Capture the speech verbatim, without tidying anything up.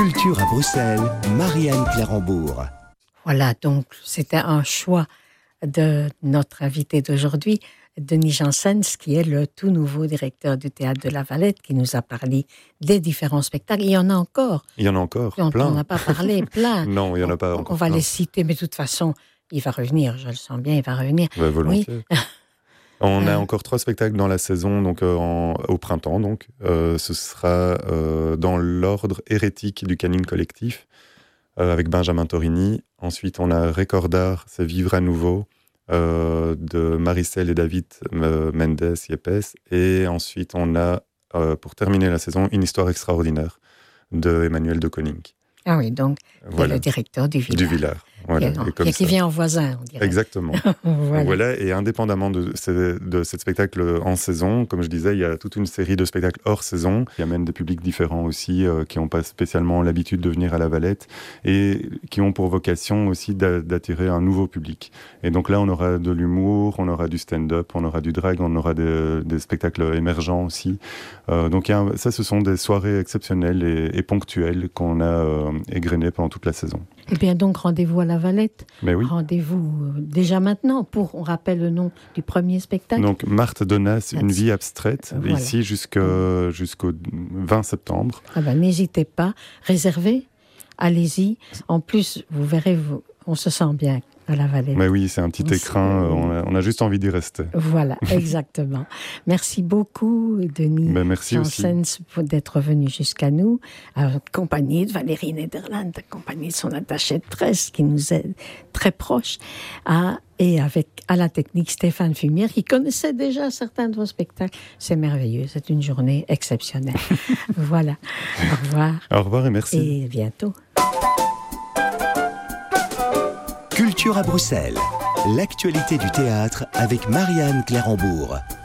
Culture à Bruxelles, Marianne Clérambourg. Voilà, donc c'était un choix de notre invité d'aujourd'hui, Denis Janssens, qui est le tout nouveau directeur du Théâtre de la Valette, qui nous a parlé des différents spectacles. Il y en a encore. Il y en a encore, on, plein. On n'a pas parlé, plein. Non, il n'y en a pas on, encore On va plein. les citer, mais de toute façon, il va revenir, je le sens bien, il va revenir. Ouais, volontiers. Oui. On a Euh. encore trois spectacles dans la saison, donc euh, en, au printemps. Donc, euh, ce sera euh, dans l'ordre hérétique du Canine Collectif, euh, avec Benjamin Torini. Ensuite, on a Recordar, c'est Vivre à nouveau, euh, de Maricel et David euh, Mendes Yepes. Et ensuite, on a, euh, pour terminer la saison, Une histoire extraordinaire de Emmanuel de Koning. Ah oui, donc, Voilà. le directeur du Villard. Du Villard, voilà. Qui, Et comme qui ça. vient en voisin, on dirait. Exactement. voilà. Voilà, et indépendamment de ce, de ce spectacle en saison, comme je disais, il y a toute une série de spectacles hors saison qui amènent des publics différents aussi, euh, qui n'ont pas spécialement l'habitude de venir à la Valette et qui ont pour vocation aussi d'a- d'attirer un nouveau public. Et donc là, on aura de l'humour, on aura du stand-up, on aura du drag, on aura des, des spectacles émergents aussi. Euh, donc il y a un, ça, ce sont des soirées exceptionnelles et, et ponctuelles qu'on a euh, égrenées pendant toute la saison. Eh bien, donc, rendez-vous à la Valette. Mais oui. Rendez-vous euh, déjà maintenant pour, on rappelle le nom du premier spectacle. Donc, Marthe Donas, Une That's... vie abstraite, voilà. ici jusqu'au, jusqu'au vingt septembre. Ah ben, n'hésitez pas, réservez, allez-y. En plus, vous verrez, vous, on se sent bien à la Valette. Mais oui, c'est un petit on écrin, se... on, a, on a juste envie d'y rester. Voilà, exactement. Merci beaucoup, Denis ben, merci Janssens, d'être venu jusqu'à nous, accompagné de Valérie Nederland, accompagné de son attaché de presse qui nous est très proche, à, et avec à la technique Stéphane Fumière, qui connaissait déjà certains de vos spectacles. C'est merveilleux, c'est une journée exceptionnelle. Voilà, au revoir. Au revoir et merci. Et bientôt. Culture à Bruxelles, l'actualité du théâtre avec Marianne Clérambourg.